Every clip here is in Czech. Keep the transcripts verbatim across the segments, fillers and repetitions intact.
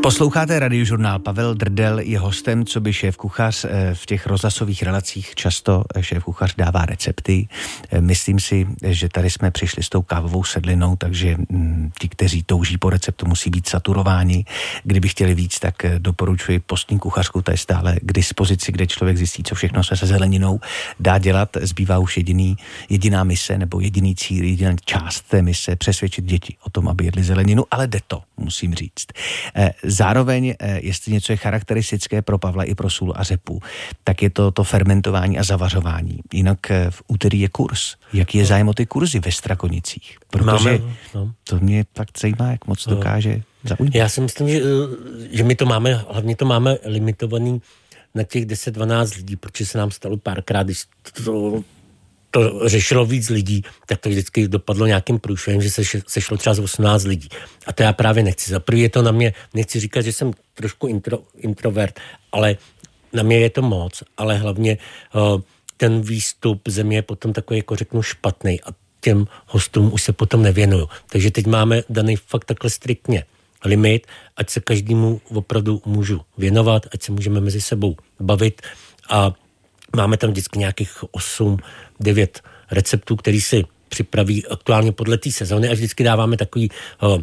Posloucháte radiožurnál. Pavel Drdel je hostem, co by šéfkuchař. V těch rozhlasových relacích často šéfkuchař dává recepty. Myslím si, že tady jsme přišli s tou kávovou sedlinou, takže ti, kteří touží po receptu, musí být saturováni. Kdyby chtěli víc, tak doporučuji Postní kuchařku, ta je stále k dispozici, kde člověk zjistí, co všechno se se zeleninou dá dělat. Zbývá už jediný, jediná mise nebo jediný cíl, jediná část té mise, přesvědčit děti o tom, aby jedli zeleninu, ale jde to, musím říct. Zároveň, jestli něco je charakteristické pro Pavla i pro sůl a řepu, tak je to to fermentování a zavařování. Jinak v úterý je kurz. Jaký je zájem o ty kurzy ve Strakonicích? Protože Máme, no. to mě fakt zajímá, jak moc dokáže zaujmout. Já si myslím, že, že my to máme, hlavně to máme limitovaný na těch deset dvanáct lidí, protože se nám stalo párkrát, když to, to řešilo víc lidí, tak to vždycky dopadlo nějakým průšvihem, že se sešlo třeba z osmnáct lidí. A to já právě nechci. Za prvý je to na mě, nechci říkat, že jsem trošku intro, introvert, ale na mě je to moc, ale hlavně uh, ten výstup země je potom takový, jako řeknu, špatný a těm hostům už se potom nevěnuju. Takže teď máme daný fakt takhle striktně limit, ať se každému opravdu můžu věnovat, ať se můžeme mezi sebou bavit a máme tam vždycky nějakých osm devět receptů, který si připraví aktuálně podle té sezóny a vždycky dáváme takový uh,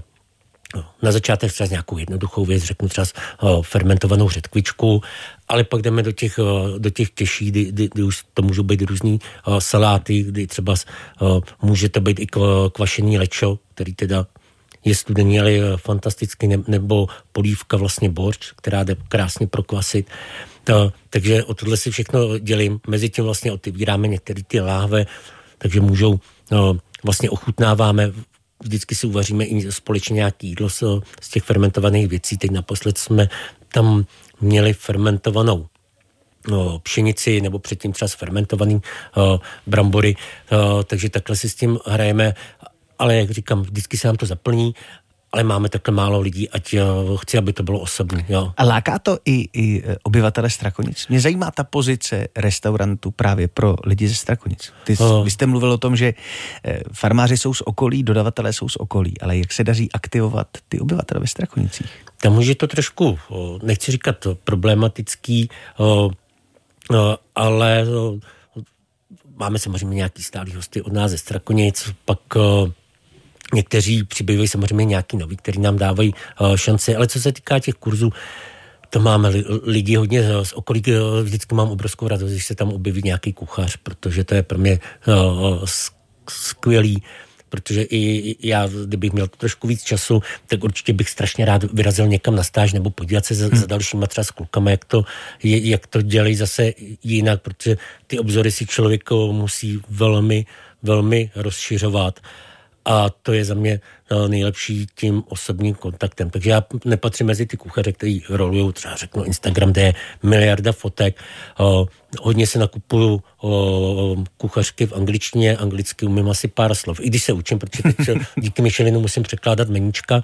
na začátek třeba nějakou jednoduchou věc, řeknu třeba uh, fermentovanou řetkvičku, ale pak jdeme do těch, uh, do těch těžších, kdy, kdy, kdy už to můžou být různý uh, saláty, kdy třeba uh, může to být i kvašený lečo, který teda je studený, ale je fantastický, ne, nebo polívka vlastně borč, která jde krásně prokvasit. To, takže o tohle si všechno dělím. Mezi tím vlastně otevíráme některé ty láhve, takže můžou, no, vlastně ochutnáváme, vždycky si uvaříme i společně nějaký jídlo z, z těch fermentovaných věcí. Teď naposled jsme tam měli fermentovanou no, pšenici, nebo předtím třeba fermentovaný no, brambory, no, takže takhle si s tím hrajeme, ale jak říkám, vždycky se nám to zaplní, ale máme takhle málo lidí, ať jo, chci, aby to bylo osobní. Jo. A láká to i, i obyvatele Strakonic? Mě zajímá ta pozice restaurantu právě pro lidi ze Strakonic. Ty, oh. Vy jste mluvil o tom, že farmáři jsou z okolí, dodavatelé jsou z okolí, ale jak se daří aktivovat ty obyvatele ve Strakonicích? Tam už je to trošku, nechci říkat problematický, ale máme samozřejmě nějaký stálý hosty od nás ze Strakonic, pak někteří přibývají samozřejmě nějaký noví, který nám dávají uh, šanci, ale co se týká těch kurzů, to máme li, lidi hodně z okolí, vždycky mám obrovskou radost, když se tam objeví nějaký kuchař, protože to je pro mě uh, skvělý, protože i já, kdybych měl trošku víc času, tak určitě bych strašně rád vyrazil někam na stáž nebo podívat se za, hmm. za dalšíma třeba s klukama, jak to, jak to dělají zase jinak, protože ty obzory si člověk musí velmi, velmi rozšiřovat. A to je za mě nejlepší tím osobním kontaktem. Takže já nepatřím mezi ty kuchaře, kteří rolujou, třeba řeknu Instagram, kde je miliarda fotek. O, hodně se nakupuju o, kuchařky v angličtině, anglicky umím asi pár slov. I když se učím, protože teď díky Michelinu musím překládat meníčka.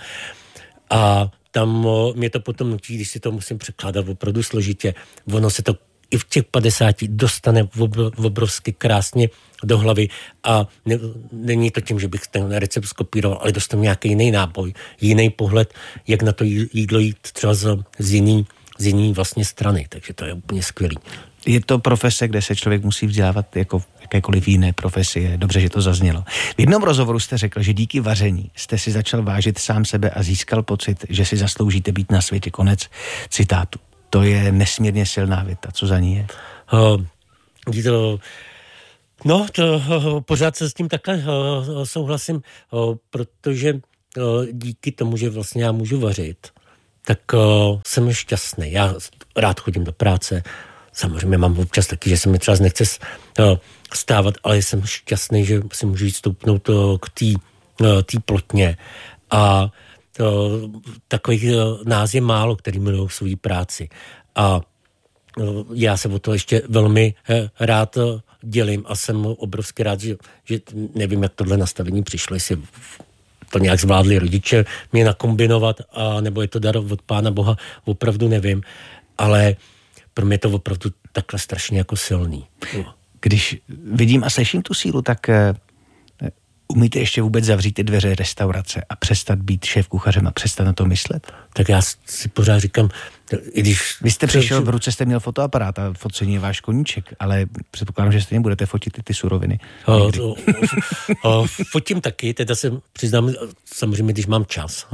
A tam o, mě to potom nutí, když si to musím překládat opravdu složitě. Ono se to i v těch padesáti dostane obrovsky krásně do hlavy a ne, není to tím, že bych ten recept skopíroval, ale dostanu nějaký jiný náboj, jiný pohled, jak na to jídlo jít třeba z, z, jiný, z jiný vlastně strany, takže to je úplně skvělý. Je to profese, kde se člověk musí vzdělávat jako v jakékoliv jiné profesie. Dobře, že to zaznělo. V jednom rozhovoru jste řekl, že díky vaření jste si začal vážit sám sebe a získal pocit, že si zasloužíte být na světě. Konec citátu. To je nesmírně silná věta. Co za ní je? Uh, to, no, to, uh, pořád se s tím takhle uh, souhlasím, uh, protože uh, díky tomu, že vlastně já můžu vařit, tak uh, jsem šťastný. Já rád chodím do práce. Samozřejmě mám občas taky, že se mi třeba nechce uh, stávat, ale jsem šťastný, že si můžu jít stoupnout uh, k té uh, plotně. A To, takových nás je málo, který milují svou práci. A já se o to ještě velmi rád dělím a jsem obrovsky rád, že, že nevím, jak tohle nastavení přišlo, jestli to nějak zvládli rodiče mě nakombinovat, a nebo je to dar od Pána Boha, opravdu nevím. Ale pro mě je to opravdu takhle strašně jako silný. Když vidím a slyším tu sílu, tak Umíte ještě vůbec zavřít ty dveře restaurace a přestat být šéfkuchařem a přestat na to myslet? Tak já si pořád říkám, i když... Vy jste přišel, v ruce jste měl fotoaparát a focení je váš koníček, ale předpokládám, že stejně budete fotit ty suroviny. O, o, o, fotím taky, teda se přiznám, samozřejmě, když mám čas,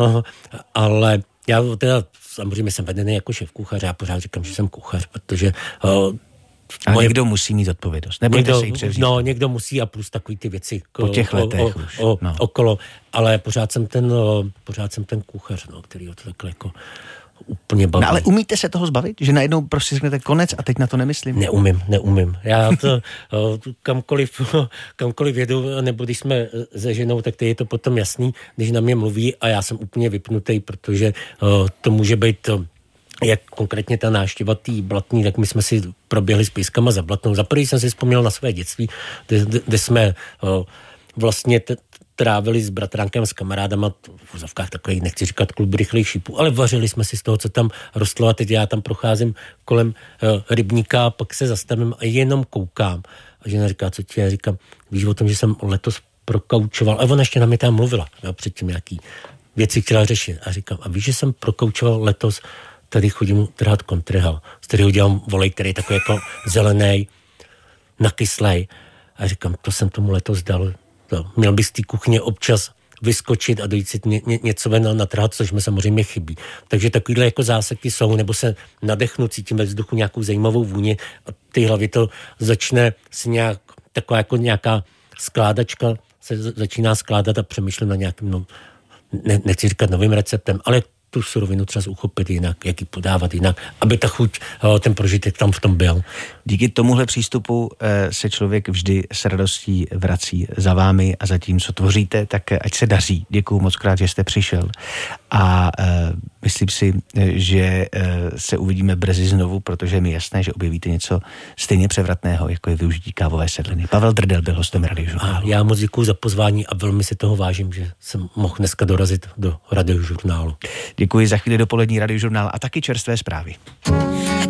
ale já teda samozřejmě jsem vedený jako šéfkuchař, já pořád říkám, že jsem kuchař, protože... O, ale moje... někdo musí mít odpovědnost. Nebojte se jí převzít. No, někdo musí a plus takový ty věci po těch letech o, už. O, no. Okolo, ale pořád jsem ten, o, pořád jsem ten kuchař, no, který ho to takhle jako úplně baví. No, ale umíte se toho zbavit? Že najednou prostě řeknete konec a teď na to nemyslím? Neumím, neumím. Já to o, kamkoliv, kamkoliv jedu, nebo když jsme se ženou, tak to je to potom jasný, když na mě mluví a já jsem úplně vypnutý, protože o, to může být... O, jak konkrétně ta návštěva tý Blatný, tak my jsme si proběhli s pískama za Blatnou. Za první jsem si vzpomněl na své dětství, kde, kde jsme o, vlastně t- trávili s bratránkem, s kamarádama, v úzovkách takových, nechci říkat klub rychlých šípů, ale vařili jsme si z toho, co tam rostlo a teď já tam procházím kolem o, rybníka, pak se zastavím a jenom koukám. A žena říká, co ti? Já říkám, víš o tom, že jsem letos prokaučoval, a ona ještě na mě tam mluvila, jo, předtím nějaký věci chtěla řešit. A říkám, a víš, že jsem prokaučoval letos, tady chodím trhat kontrahal, z kterého dělám volej, který je takový jako zelený, nakyslej. A říkám, to jsem tomu letos dal. To. Měl bych z té kuchyně občas vyskočit a dojít si ně, ně, něco ven natrhat, což mi samozřejmě chybí. Takže takovýhle jako záseky jsou, nebo se nadechnu, cítím ve vzduchu nějakou zajímavou vůni a ty hlavě to začne si nějak, taková jako nějaká skládačka se začíná skládat a přemýšlím na nějakým, no, ne, nechci říkat novým receptem, ale tu surovinu třeba uchopit jinak, jak ji podávat jinak, aby ta chuť, ten prožitek tam v tom byl. Díky tomuhle přístupu se člověk vždy s radostí vrací za vámi a za tím, co tvoříte, tak ať se daří. Děkuju moc krát, že jste přišel a uh, myslím si, že uh, se uvidíme brzy znovu, protože je mi jasné, že objevíte něco stejně převratného, jako je využití kávové sedliny. Pavel Drdel byl hostem Radiožurnálu. Já moc děkuju za pozvání a velmi si toho vážím, že jsem mohl dneska dorazit do Radiožurnálu. Děkuji, za chvíli dopolední Radiožurnál a taky čerstvé zprávy.